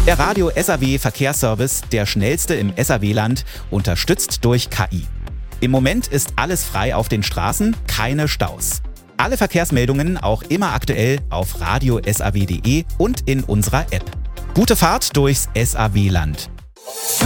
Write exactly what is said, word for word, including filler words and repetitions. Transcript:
Der Radio S A W Verkehrsservice, der schnellste im S A W-Land, unterstützt durch K I. Im Moment ist alles frei auf den Straßen, keine Staus. Alle Verkehrsmeldungen auch immer aktuell auf radio punkt s a w punkt d e und in unserer App. Gute Fahrt durchs S A W-Land.